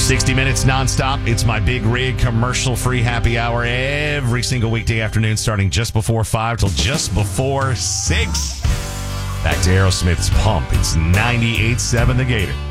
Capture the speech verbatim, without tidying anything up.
sixty minutes nonstop. It's my Big Rig commercial-free happy hour every single weekday afternoon starting just before five till just before six. Back to Aerosmith's Pump. It's ninety-eight point seven The Gator.